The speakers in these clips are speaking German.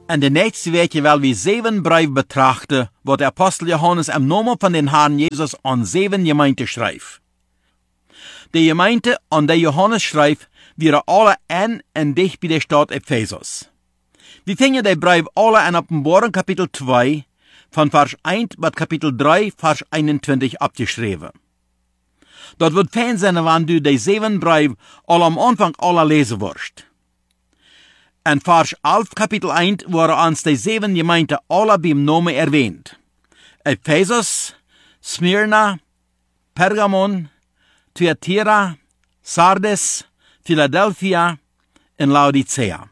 En de nächste Woche will wir 7 Briefe betrachten, wo der Apostel Johannes im Namen von den Herrn Jesus an 7 Gemeinden schreibt. Die Gemeinde, an der Johannes schreibt, wären alle en dicht bei der Stadt Ephesus. Wir finden die Briefe alle in Offenbarung Kapitel 2, von Vers 1 bis Kapitel 3, Vers 21 abgeschrieben. Dort wird fijn zijn, wenn du die 7 Briefe alle am Anfang alle lesen wirst. In Vers 11, Kapitel 1, worden uns die 7 Gemeinden alle beim Namen erwähnt. Ephesus, Smyrna, Pergamon, Thyatira, Sardes, Philadelphia und Laodicea.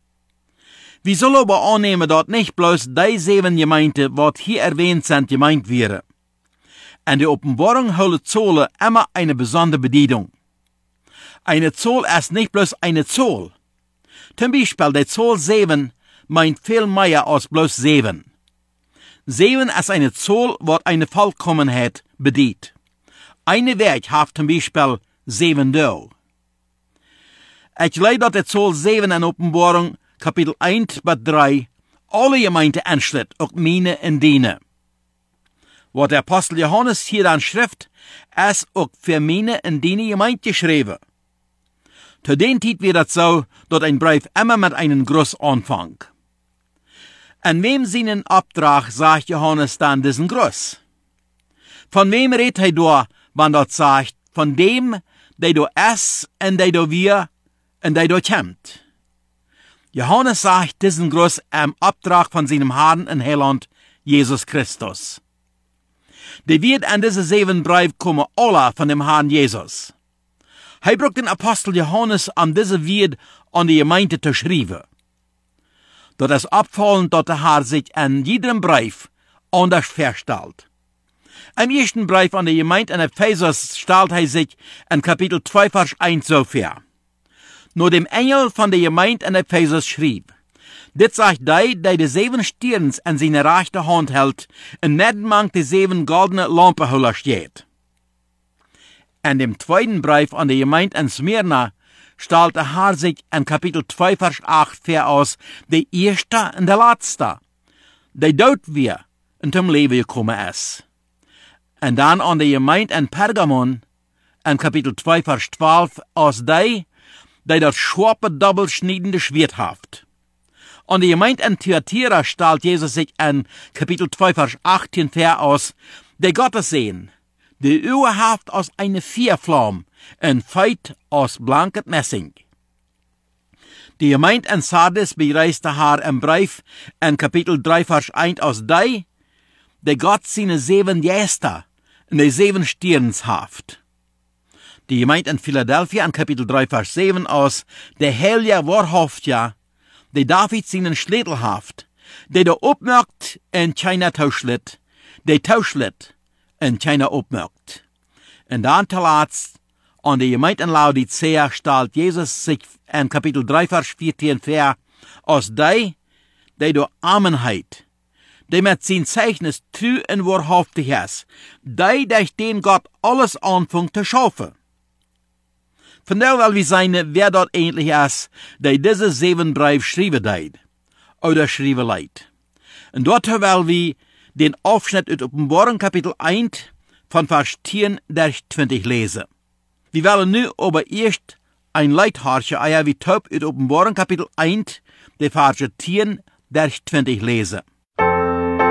Wir sollen aber annehmen, dass nicht bloß die 7 Gemeinden, was hier erwähnt sind, gemeint wären. Und die Offenbarung holt Zahlen immer eine besondere Bedeutung. Eine Zahl ist nicht bloß eine Zahl. Zum Beispiel die Zahl 7 meint viel mehr als bloß 7. 7 ist eine Zahl, was eine Vollkommenheit bedeutet. Eine Werk hat zum Beispiel 7 Tage. Ich leide, dass die Zahl 7 in Offenbarung Kapitel 1 bis 3 alle Gemeinden anschlitt, auch meine und deine. Was der Apostel Johannes hier dann schrift, ist auch für meine und deine Gemeinde geschrieben. Zu den Zeit wird es so, dass ein Brief immer mit einem Gruß anfängt. An wem seinen Auftrag sagt Johannes dann diesen Gruß? Von wem redet er da, wenn dort sagt, von dem, der da ist und der da wir und der da kommt? Johannes sagt diesen Gruß im Auftrag von seinem Herrn und Heiland, Jesus Christus. Die wird an diese 7 Briefe kommen, alle von dem Herrn Jesus. Er braucht den Apostel Johannes, diese Wort an die Gemeinde zu schreiben. Dort ist auffallend, dass der Herr sich in jedem Brief anders verstellt. Im ersten Brief an die Gemeinde in Ephesus stellt er sich in Kapitel 2, Vers 1 so vor. Nur dem Engel von der Gemeinde in Ephesus schrieb: Dit sagt die 7 Sterns in seine rechte Hand hält, und nebenmann die 7 goldene Lampenhüller steht. In dem zweiten Brief an die Gemeinde in Smyrna stellt der Herr sich in Kapitel 2, Vers 8 für aus, der erste und der letzte, der dort wir und zum Leben gekommen ist. Und dann an die Gemeinde in Pergamon, in Kapitel 2, Vers 12, aus der das scharfe, doppelschneidende Schwert haft. An die Gemeinde in Thyatira stellt Jesus sich in Kapitel 2, Vers 18 für aus, der Gottes sehen, die Uhr haft aus eine Feuerflamme und Feit aus blanket Messing. Die Gemeinde in Sardes bereist der Herr im Brief in Kapitel 3, Vers 1 aus der Gott seine 7 Gäste und die 7 Sterns haft. Die Gemeinde in Philadelphia in Kapitel 3, Vers 7 aus, der Heilige wahrhaftige, der David seinen Schlädel haft, der opmerkt en keiner tauschlet, der tauschlet en keiner opmerkt. Und dann zuletzt, an die Gemeinde in Laodicea stellt Jesus sich in Kapitel 3, Vers 14 vor, aus der Armenheit, der mit sein Zeichnis treu und wahrhaftig ist, der durch den Gott alles anfängt zu schaffen. Von der will wir sehen, wer dort eigentlich ist, der diese 7 Briefe schreiben deed, oder schreiben leid. Und dort will wir den Aufschnitt aus Offenbarung Kapitel 1 von Vers 10 durch 20 lesen. Wir wollen nu aber erst ein Leitharsche wie Taub aus Offenbarung Kapitel 1, der Verse 10 durch 20 lesen.